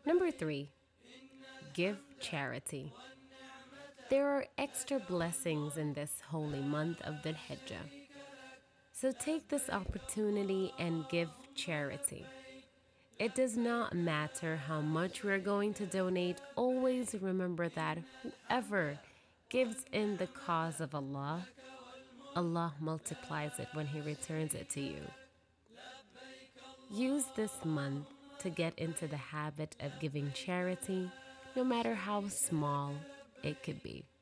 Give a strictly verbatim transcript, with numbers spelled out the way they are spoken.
Number three, give charity. There are extra blessings in this holy month of Dhul Hijjah. So take this opportunity and give charity. It does not matter how much we're going to donate, always remember that whoever gives in the cause of Allah, Allah multiplies it when He returns it to you. Use this month to get into the habit of giving charity, no matter how small it could be.